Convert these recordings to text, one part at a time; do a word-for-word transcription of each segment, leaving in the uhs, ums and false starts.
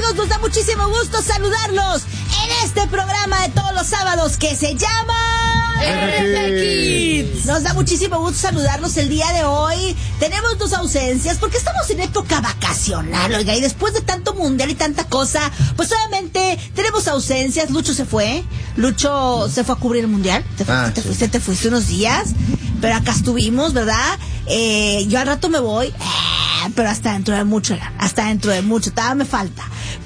amigos, nos da muchísimo gusto saludarlos en este programa de todos los sábados que se llama R G Kids. Nos da muchísimo gusto saludarlos el día de hoy. Tenemos dos ausencias porque estamos en época vacacional, oiga, y después de tanto mundial y tanta cosa, pues obviamente tenemos ausencias. Lucho se fue, Lucho se fue a cubrir el mundial. Te, fu- Ah, te sí. fuiste, te fuiste unos días, pero acá estuvimos, ¿verdad? Eh, yo al rato me voy, eh, pero hasta dentro de mucho, hasta dentro de mucho, todavía me falta.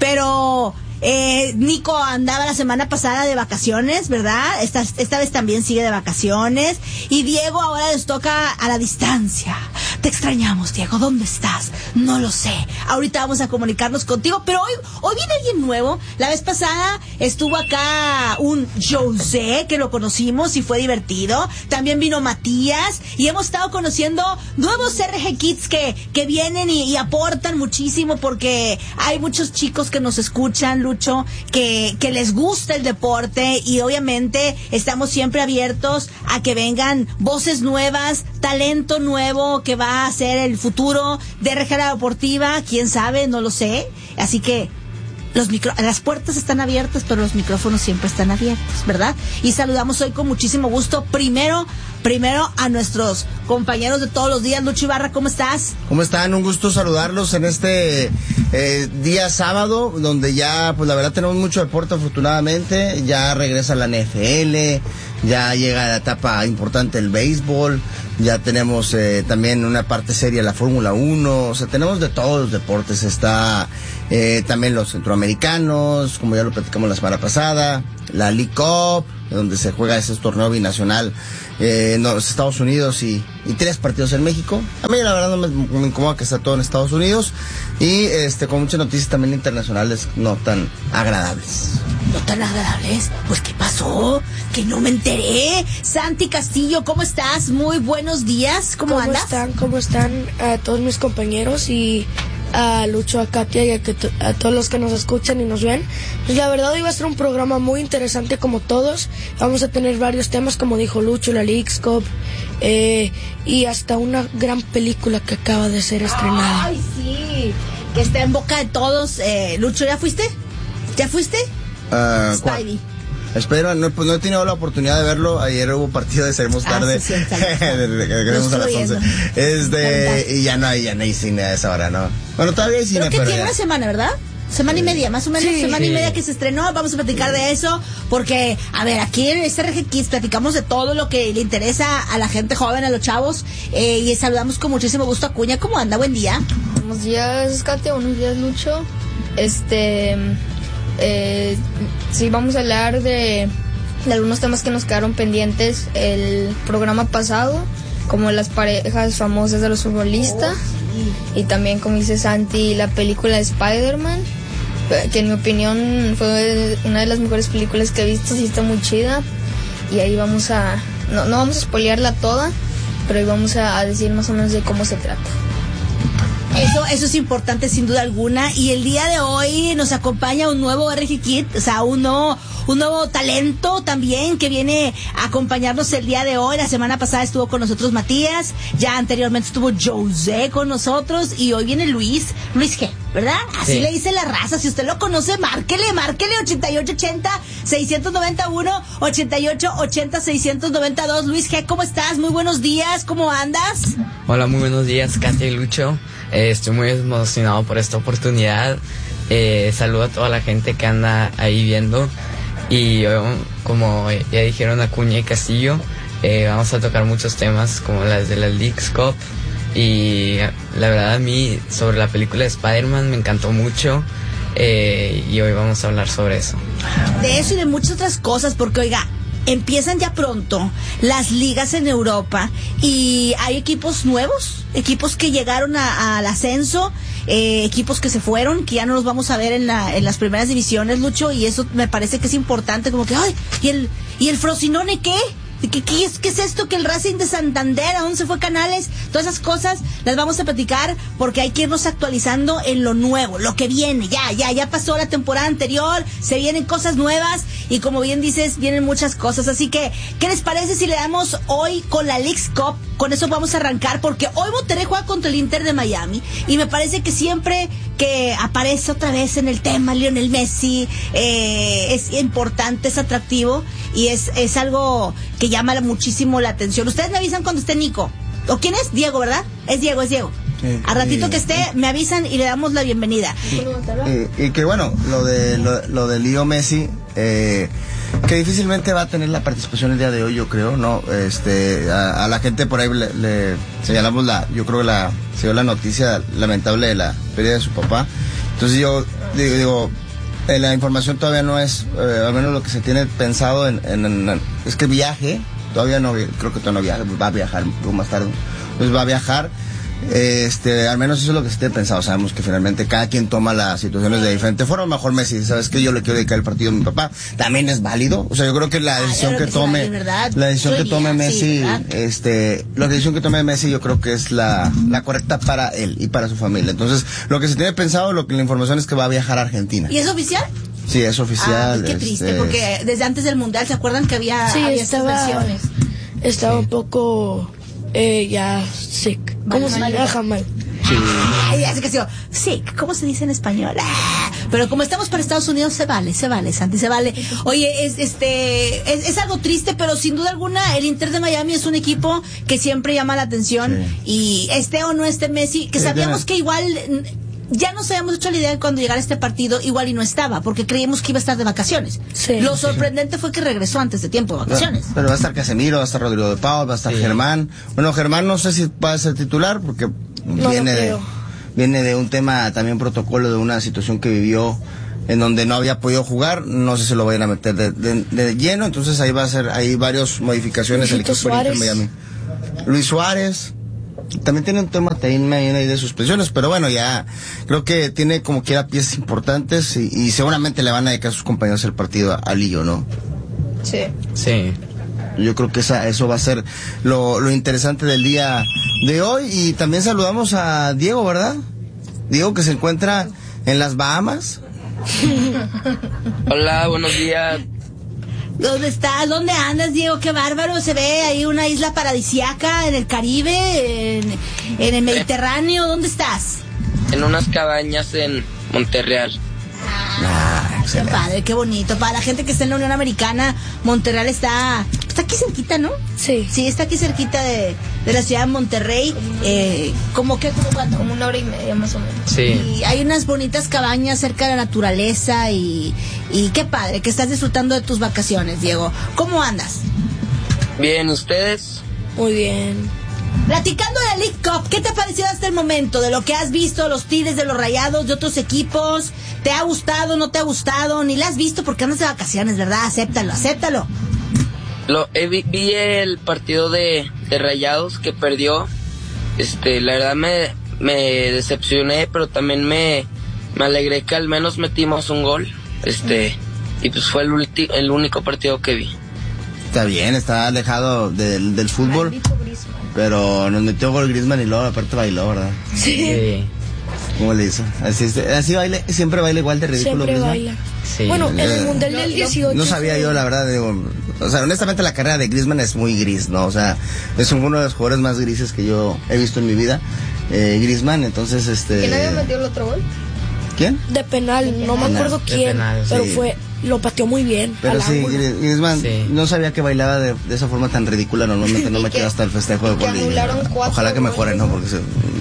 Pero eh, Nico andaba la semana pasada de vacaciones, ¿verdad? Esta, esta vez también sigue de vacaciones. Y Diego ahora les toca a la distancia. Te extrañamos, Diego, ¿dónde estás? No lo sé. Ahorita vamos a comunicarnos contigo, pero hoy, hoy viene alguien nuevo. La vez pasada estuvo acá un José, que lo conocimos y fue divertido. También vino Matías y hemos estado conociendo nuevos R G Kids que, que vienen y, y aportan muchísimo, porque hay muchos chicos que nos escuchan, Lucho, que, que les gusta el deporte, y obviamente estamos siempre abiertos a que vengan voces nuevas, talento nuevo que va a ser el futuro de R G Deportiva, quién sabe, no lo sé. Así que los micro, las puertas están abiertas, pero los micrófonos siempre están abiertos, ¿verdad? Y saludamos hoy con muchísimo gusto primero, primero a nuestros compañeros de todos los días. Lucho Ibarra, ¿cómo estás? ¿Cómo están? Un gusto saludarlos en este eh, día sábado, donde ya, pues la verdad tenemos mucho deporte afortunadamente. Ya regresa la N F L, ya llega la etapa importante del béisbol, ya tenemos eh, también una parte seria la Fórmula uno, o sea, tenemos de todos los deportes. Está eh, también los centroamericanos, como ya lo platicamos la semana pasada, la League Cup, donde se juega ese torneo binacional eh, en los Estados Unidos, y, y tres partidos en México. A mí la verdad no me, me incomoda que está todo en Estados Unidos, y este con muchas noticias también internacionales no tan agradables. No tan agradables. Pues, ¿qué pasó? Que no me enteré. Santi Castillo, ¿cómo estás? Muy buenos días. ¿Cómo, ¿Cómo andas? están? ¿Cómo están a todos mis compañeros y a Lucho, a Katia y a, que t- a todos los que nos escuchan y nos ven? Pues la verdad iba a ser un programa muy interesante como todos. Vamos a tener varios temas, como dijo Lucho, la Leagues Cup, eh, y hasta una gran película que acaba de ser estrenada. Ay, sí. Que está en boca de todos. Eh, Lucho, ¿ya fuiste? ¿Ya fuiste? Uh, Spidey. Espero, no, pues no he tenido la oportunidad de verlo. Ayer hubo partido de Seremos Ah, tarde. sí, sí, sale. de, de, que queremos a las estuve once. viendo. Este, y ya no hay, ya no hay cine a esa hora, ¿no? Bueno, todavía hay cine, Creo que pero tiene ya. una semana, ¿verdad? Semana y media, más o menos, Sí, semana y sí. media que se estrenó. Vamos a platicar de eso, porque, a ver, aquí en este R G Kids platicamos de todo lo que le interesa a la gente joven, a los chavos, eh, y saludamos con muchísimo gusto a Cuña. ¿Cómo anda? Buen día. Buenos días, Katia. Buenos días, Lucho. Este, eh, sí, vamos a hablar de, de algunos temas que nos quedaron pendientes el programa pasado, como las parejas famosas de los futbolistas, y también, como dice Santi, la película de Spider-Man, que en mi opinión fue una de las mejores películas que he visto. Sí, está muy chida, y ahí vamos a, no, no vamos a spoilearla toda, pero ahí vamos a, a decir más o menos de cómo se trata. Eso, eso es importante sin duda alguna. Y el día de hoy nos acompaña un nuevo R G Kid, o sea, un nuevo, un nuevo talento también que viene a acompañarnos el día de hoy. La semana pasada estuvo con nosotros Matías, ya anteriormente estuvo José con nosotros, y hoy viene Luis, Luis G, ¿verdad? Así Sí. le dice la raza. Si usted lo conoce, márquele, márquele ochenta y ocho ochenta, seiscientos noventa y uno, ochenta y ocho ochenta, seiscientos noventa y dos. Luis G, ¿cómo estás? Muy buenos días, ¿cómo andas? Hola, muy buenos días, Katia y Lucho. Eh, estoy muy emocionado por esta oportunidad. Eh, saludo a toda la gente que anda ahí viendo. Y eh, como ya dijeron Acuña y Castillo, eh, vamos a tocar muchos temas como las de la Leagues Cup. Y la verdad, a mí sobre la película de Spider-Man me encantó mucho. Eh, y hoy vamos a hablar sobre eso. De eso y de muchas otras cosas, porque oiga, empiezan ya pronto las ligas en Europa y hay equipos nuevos, equipos que llegaron a- al ascenso, eh, equipos que se fueron, que ya no los vamos a ver en, la, en las primeras divisiones, Lucho, y eso me parece que es importante, como que, ay, ¿y el, y el Frosinone qué? ¿Qué, qué, es, ¿Qué es esto que el Racing de Santander? ¿A dónde se fue Canales? Todas esas cosas las vamos a platicar porque hay que irnos actualizando en lo nuevo, lo que viene. Ya, ya, ya pasó la temporada anterior, se vienen cosas nuevas y como bien dices, vienen muchas cosas. Así que, ¿qué les parece si le damos hoy con la Leagues Cup? Con eso vamos a arrancar porque hoy Monterrey juega contra el Inter de Miami y me parece que siempre que aparece otra vez en el tema Lionel Messi, eh, es importante, es atractivo y es, es algo que llama muchísimo la atención. Ustedes me avisan cuando esté Nico. ¿O quién es? Diego, ¿verdad? Es Diego, es Diego. Sí, a ratito sí, que esté, me avisan y le damos la bienvenida. Y, y que bueno, lo de lo, lo de Leo Messi, eh, que difícilmente va a tener la participación el día de hoy, yo creo, ¿no? Este, a, a la gente por ahí le, le señalamos la, yo creo que la, se dio la noticia lamentable de la pérdida de su papá. Entonces yo digo, digo eh, la información todavía no es, eh, al menos lo que se tiene pensado en, en, en es que viaje, todavía no, creo que todavía no viaja, va a viajar más tarde, pues va a viajar. Este, al menos eso es lo que se tiene pensado. Sabemos que finalmente cada quien toma las situaciones de diferente forma. Mejor Messi, ¿sabes qué? Yo le quiero dedicar el partido a mi papá. También es válido. O sea, yo creo que la decisión ah, que, que tome, vale, la decisión que tome Messi, sí, este, la decisión que tome Messi, yo creo que es la, la correcta para él y para su familia. Entonces, lo que se tiene pensado, lo que la información es que va a viajar a Argentina. ¿Y es oficial? Sí, es oficial. Ah, qué triste, este, porque desde antes del Mundial, ¿se acuerdan que había, sí, había estaba, versiones? Estaba sí. un poco eh, ya sick. ¿Cómo se llama? Jamal. Sí. Ay, así que digo, sí, ¿cómo se dice en español? Ah, pero como estamos para Estados Unidos, se vale, se vale, Santi, se vale. Oye, es este es, es algo triste, pero sin duda alguna el Inter de Miami es un equipo que siempre llama la atención. Sí. Y este o no este Messi, que sabíamos que igual ya nos habíamos hecho la idea de cuando llegara este partido, igual y no estaba, porque creíamos que iba a estar de vacaciones. Sí. Lo sorprendente fue que regresó antes de tiempo de vacaciones. Pero, pero va a estar Casemiro, va a estar Rodrigo de Pau, va a estar sí. Germán. Bueno, Germán no sé si va a ser titular, porque no viene de viene de un tema también protocolo, de una situación que vivió en donde no había podido jugar. No sé si lo vayan a meter de, de, de lleno, entonces ahí va a ser, hay varias modificaciones el equipo de Inter Miami. Luis Suárez también tiene un tema también ahí de suspensiones, pero bueno, ya creo que tiene como quiera piezas importantes y, y seguramente le van a dedicar a sus compañeros el partido a, a Lillo, ¿no? Sí. Sí. Yo creo que esa, eso va a ser lo, lo interesante del día de hoy. Y también saludamos a Diego, ¿verdad? Diego, que se encuentra en las Bahamas. Hola, buenos días. ¿Dónde estás? ¿Dónde andas, Diego? Qué bárbaro. Se ve ahí una isla paradisiaca en el Caribe, en, en el Mediterráneo. ¿Dónde estás? En unas cabañas en Monterreal. Ah, qué padre, qué bonito. Para la gente que está en la Unión Americana, Monterreal está, está aquí cerquita, ¿no? Sí. Sí, está aquí cerquita de, de la ciudad de Monterrey. Eh, ¿Cómo qué? ¿Cómo cuánto? Como una hora y media más o menos. Sí. Y hay unas bonitas cabañas cerca de la naturaleza y, y qué padre que estás disfrutando de tus vacaciones, Diego. ¿Cómo andas? Bien, ¿ustedes? Muy bien. Platicando de la League Cup, ¿qué te ha parecido hasta el momento? De lo que has visto, los Tigres, de los Rayados, de otros equipos. ¿Te ha gustado, no te ha gustado? Ni la has visto porque andas de vacaciones, ¿verdad? Acéptalo, acéptalo. Lo, eh, vi, vi el partido de, de Rayados que perdió. Este, la verdad me, me decepcioné, pero también me, me alegré que al menos metimos un gol. Este, y pues fue el, ulti, el único partido que vi. Está bien, está alejado del, del fútbol. Pero nos metió gol Griezmann y luego aparte bailó, ¿verdad? Sí. ¿Cómo le hizo? Así, así baile, siempre baila igual de ridículo. Siempre Griezmann. baila. Sí. Bueno, en el Mundial del dieciocho. No sabía yo, la verdad, digo, o sea, honestamente la carrera de Griezmann es muy gris, ¿no? O sea, es uno de los jugadores más grises que yo he visto en mi vida, eh, Griezmann, entonces, este... ¿Quién había metido el otro gol? ¿Quién? De penal, de penal. No me acuerdo De quién, penal, pero sí. fue... Lo pateó muy bien. Pero sí, Griezmann, sí. no sabía que bailaba de, de esa forma tan ridícula. Normalmente no me queda hasta el festejo de gol. Ojalá que mejore, ¿no? Porque se...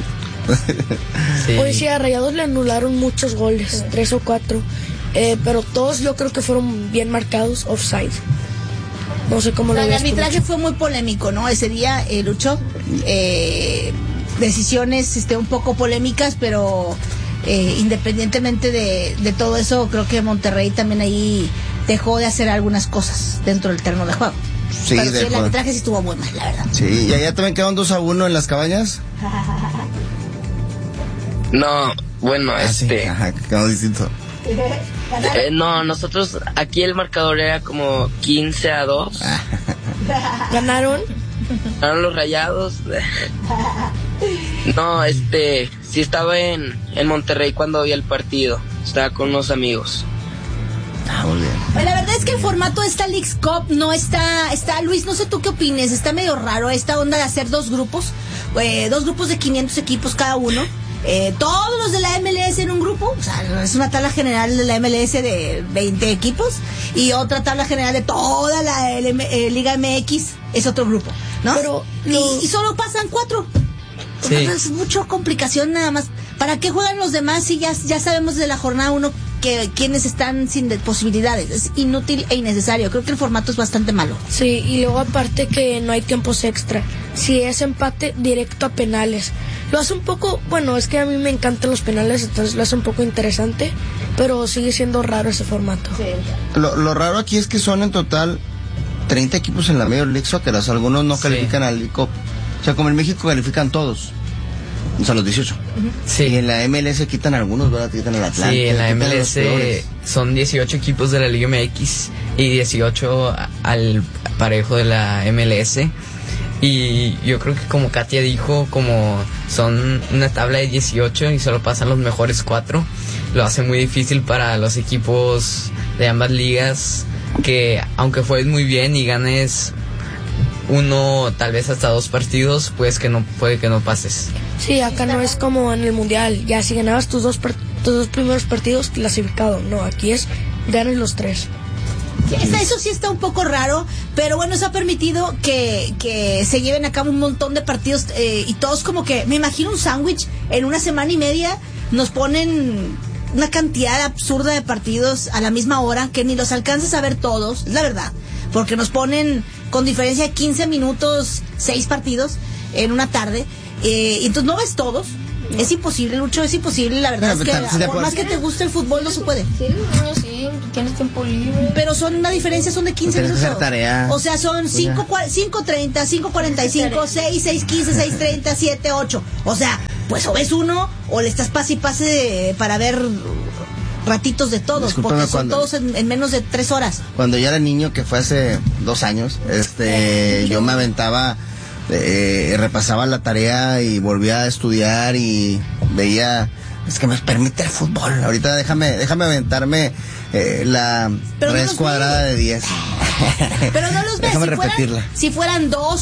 sí. Hoy sí, a Rayados le anularon muchos goles, sí. tres o cuatro. Eh, pero todos yo creo que fueron bien marcados, offside. No sé cómo lo ves. El arbitraje fue muy polémico, ¿no? Ese día, eh, Lucho. Eh, decisiones este, un poco polémicas, pero... Eh, independientemente de, de todo eso, creo que Monterrey también ahí dejó de hacer algunas cosas dentro del terreno de juego. Sí, pero de sí, el arbitraje sí estuvo muy mal, la verdad. Sí, ¿y allá también quedaron dos a uno en las cabañas? No, bueno, ah, este... Sí. Ajá, quedó distinto. Eh, no, nosotros, aquí el marcador era como quince a dos. ¿Ganaron? Ganaron los Rayados. No, este, sí estaba en, en Monterrey cuando vi el partido. Estaba con unos amigos. Ah, muy bien. La verdad es que el formato de esta Leagues Cup no está, está, Luis, no sé tú qué opines, está medio raro esta onda de hacer dos grupos, eh, dos grupos de quinientos equipos cada uno. eh, todos los de la M L S en un grupo, o sea, es una tabla general de la M L S de veinte equipos y otra tabla general de toda la L M, eh, Liga M X es otro grupo, ¿no? Pero y, lo- y solo pasan cuatro. Sí. Es mucha complicación nada más. ¿Para qué juegan los demás si ya, ya sabemos de la jornada uno que quienes están sin de- posibilidades? Es inútil e innecesario. Creo que el formato es bastante malo. Sí, y luego aparte que no hay tiempos extra. Si es empate, directo a penales. Lo hace un poco, bueno, es que a mí me encantan los penales, entonces lo hace un poco interesante, pero sigue siendo raro ese formato. Lo, lo raro aquí es que son en total treinta equipos en la Major League Soccer, o sea, algunos no Sí. califican al League Cup. O sea, como en México califican todos, o sea, los dieciocho. Sí. Y en la M L S quitan algunos, ¿verdad? Quitan el Atlante. Sí, en la quitan M L los S peores. son dieciocho equipos de la Liga M X y dieciocho a- al parejo de la M L S. Y yo creo que como Katia dijo, como son una tabla de dieciocho y solo pasan los mejores cuatro, lo hace muy difícil para los equipos de ambas ligas que aunque juegues muy bien y ganes uno, tal vez hasta dos partidos, pues que no puede que no pases. Sí, acá no es como en el Mundial, ya si ganabas tus dos, par- tus dos primeros partidos, clasificado. No, aquí es ganes los tres. Sí, está- eso sí está un poco raro, pero bueno, eso ha permitido que, que se lleven a cabo un montón de partidos eh, y todos como que, me imagino un sándwich, en una semana y media nos ponen una cantidad absurda de partidos a la misma hora que ni los alcanzas a ver todos, es la verdad, porque nos ponen con diferencia de quince minutos, seis partidos en una tarde, eh, y entonces no ves todos. Es imposible, Lucho, es imposible, la verdad Bueno, es pero que si te por pones- más que te guste el fútbol no se puede. Sí, niño, sí, tienes tiempo libre. Pero son una diferencia, son de quince Tienes que minutos. hacer tarea. O sea, son cinco treinta, cinco cuarenta y cinco, seis, seis quince, seis treinta, siete, ocho. O sea, pues o ves uno o le estás pase y pase de- para ver ratitos de todos, Discúlpame, porque son cuando- todos en, en menos de tres horas. Cuando yo era niño, que fue hace dos años, este, yo me aventaba, eh, repasaba la tarea y volvía a estudiar y veía, es que me permite el fútbol. Ahorita déjame, déjame aventarme eh, la Pero no res los cuadrada ves. de diez. Pero no los ves. Déjame si fueran- repetirla. si fueran dos